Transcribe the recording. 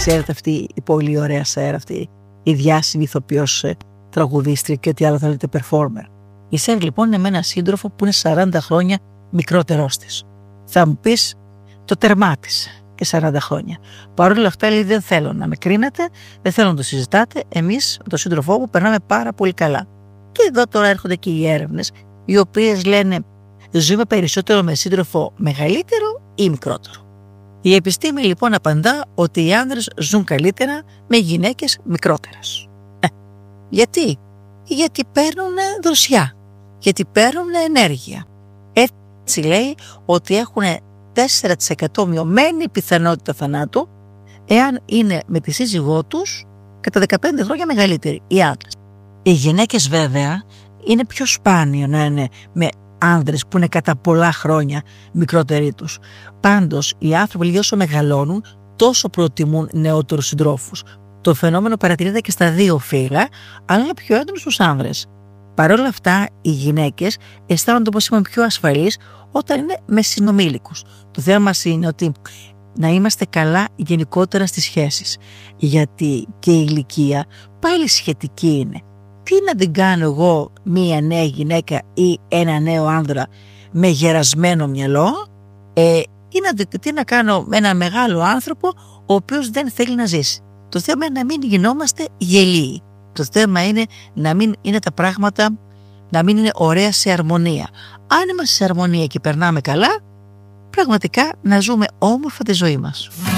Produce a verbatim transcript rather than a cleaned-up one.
Ξέρετε αυτή η πολύ ωραία Σέρ, αυτή η διάσημη ηθοποιός, τραγουδίστρια και ό,τι άλλο θέλετε performer. Η Σέρ λοιπόν είναι με έναν σύντροφο που είναι σαράντα χρόνια μικρότερός της. Θα μου πεις, το τερμάτισε και σαράντα χρόνια. Παρ' όλα αυτά λέει, δεν θέλω να με κρίνετε, δεν θέλω να το συζητάτε. Εμείς με τον σύντροφό μου περνάμε πάρα πολύ καλά. Και εδώ τώρα έρχονται και οι έρευνες, οι οποίες λένε ζούμε περισσότερο με σύντροφο μεγαλύτερο ή μικρότερο. Η επιστήμη λοιπόν απαντά ότι οι άνδρες ζουν καλύτερα με γυναίκες μικρότερες. Ε, γιατί? Γιατί παίρνουν δροσιά, γιατί παίρνουν ενέργεια. Έτσι λέει ότι έχουν τέσσερα τοις εκατό μειωμένη πιθανότητα θανάτου εάν είναι με τη σύζυγό τους κατά δεκαπέντε χρόνια μεγαλύτεροι οι άντρες. Οι γυναίκες βέβαια είναι πιο σπάνιο να είναι με άνδρες που είναι κατά πολλά χρόνια μικρότεροι τους. Πάντως οι άνθρωποι λίγο όσο μεγαλώνουν τόσο προτιμούν νεότερους συντρόφους. Το φαινόμενο παρατηρείται και στα δύο φύλλα, αλλά είναι πιο έντονο στους άνδρες. Παρ' όλα αυτά οι γυναίκες αισθάνονται, όπως είπαμε, πιο ασφαλείς όταν είναι με συνομήλικους. Το θέμα μας είναι ότι να είμαστε καλά γενικότερα στις σχέσεις, γιατί και η ηλικία πάλι σχετική είναι. Τι να την κάνω εγώ μία νέα γυναίκα ή ένα νέο άνδρα με γερασμένο μυαλό, ε, ή να, τι να κάνω με ένα μεγάλο άνθρωπο ο οποίος δεν θέλει να ζήσει. Το θέμα είναι να μην γινόμαστε γελοί. Το θέμα είναι να μην είναι τα πράγματα, να μην είναι ωραία σε αρμονία. Αν είμαστε σε αρμονία και περνάμε καλά, πραγματικά να ζούμε όμορφα τη ζωή μας.